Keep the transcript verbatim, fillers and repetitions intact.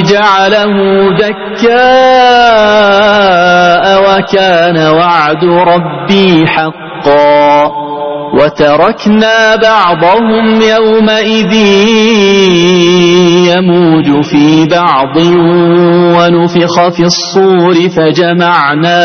جعله دكاء وكان وعد ربي حقا وتركنا بعضهم يومئذ يموج في بعض ونفخ في الصور فجمعنا